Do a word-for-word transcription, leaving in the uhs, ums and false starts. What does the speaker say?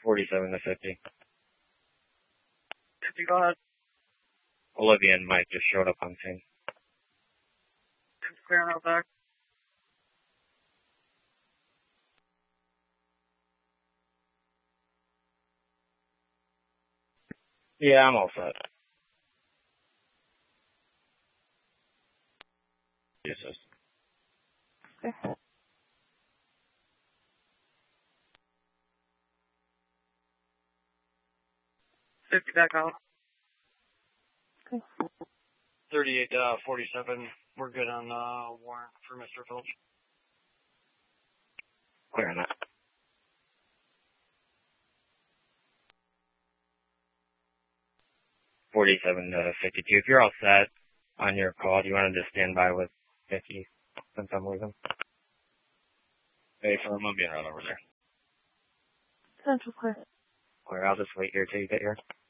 forty-seven to fifty. fifty, go ahead. Olivia and Mike just showed up on scene. Clearing out back. Yeah, I'm all set. Yes, yes. Okay. fifty back out. Okay. thirty-eight to forty-seven. We're good on uh, warrant for Mister Phillips. Clear on that. forty-seven to fifty-two. If you're all set on your call, do you want to just stand by with fifty since I'm leaving? Hey, for I'm being right over there. Central clear. Clear. I'll just wait here till you get here.